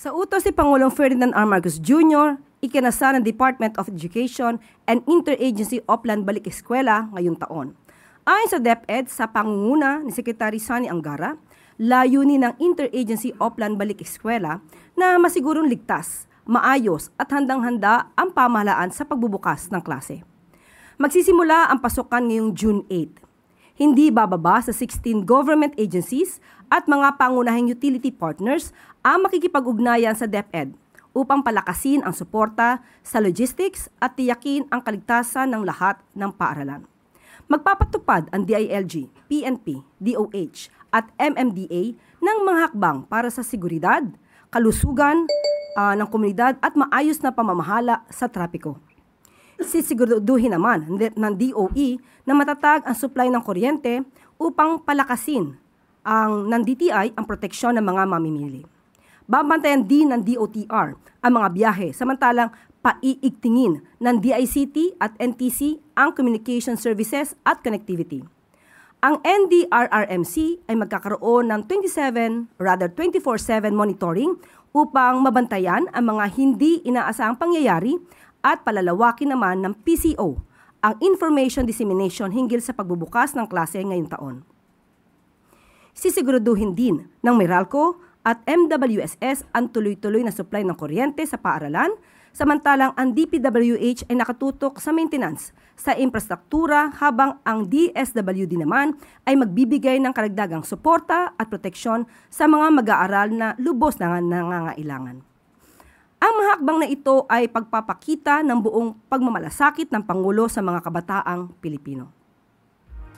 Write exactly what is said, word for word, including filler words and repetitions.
Sa utos ni Pangulong Ferdinand R. Marcos Junior, ikinasa ng Department of Education and Interagency Oplan Balik Eskwela ngayong taon. Ayon sa DepEd, sa pangunguna ni Secretary Sonny Angara, layunin ng Interagency Oplan Balik Eskwela na masigurong ligtas, maayos at handang-handa ang pamahalaan sa pagbubukas ng klase. Magsisimula ang pasukan ngayong June eighth. Hindi bababa sa sixteen government agencies at mga pangunahing utility partners ang makikipag-ugnayan sa DepEd upang palakasin ang suporta sa logistics at tiyakin ang kaligtasan ng lahat ng paaralan. Magpapatupad ang D I L G, P N P, D O H at M M D A ng mga hakbang para sa seguridad, kalusugan uh, ng komunidad at maayos na pamamahala sa trapiko. Sisiguraduhin naman ng D O E na matatag ang supply ng kuryente upang palakasin ang ng D T I ang proteksyon ng mga mamimili. Babantayan din ng D O T R ang mga biyahe samantalang paiigtingin ng D I C T at N T C ang communication services at connectivity. Ang N D R R M C ay magkakaroon ng twenty-seven, rather twenty-four seven monitoring upang mabantayan ang mga hindi inaasahang pangyayari at palalawakin naman ng P C O ang information dissemination hinggil sa pagbubukas ng klase ngayong taon. Sisiguraduhin din ng Meralco at M W S S ang tuloy-tuloy na supply ng kuryente sa paaralan, samantalang ang D P W H ay nakatutok sa maintenance sa infrastruktura habang ang D S W D naman ay magbibigay ng karagdagang suporta at proteksyon sa mga mag-aaral na lubos na nangangailangan. Ang mga hakbang na ito ay pagpapakita ng buong pagmamalasakit ng Pangulo sa mga kabataang Pilipino.